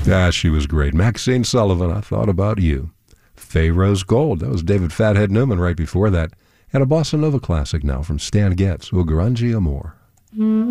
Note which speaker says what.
Speaker 1: Ah, she was great. Maxine Sullivan, I Thought About You. Pharaoh's Gold, that was David Fathead Newman right before that. And a bossa nova classic now from Stan Getz, O Grande Amor.